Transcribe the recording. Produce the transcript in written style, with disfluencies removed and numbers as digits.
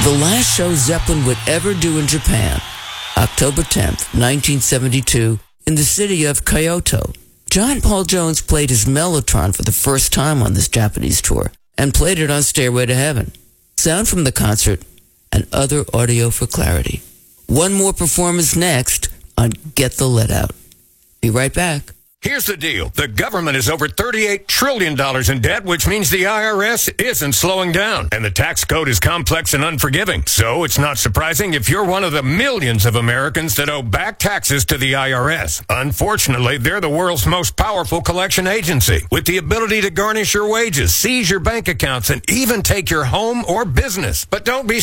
The last show Zeppelin would ever do in Japan, October 10th, 1972, in the city of Kyoto. John Paul Jones played his Mellotron for the first time on this Japanese tour and played it on Stairway to Heaven. Sound from the concert and other audio for clarity. One more performance next on Get the Let Out. Be right back. Here's the deal. The government is over $38 trillion in debt, which means the IRS isn't slowing down. And the tax code is complex and unforgiving. So it's not surprising if you're one of the millions of Americans that owe back taxes to the IRS. Unfortunately, they're the world's most powerful collection agency, with the ability to garnish your wages, seize your bank accounts, and even take your home or business. But don't be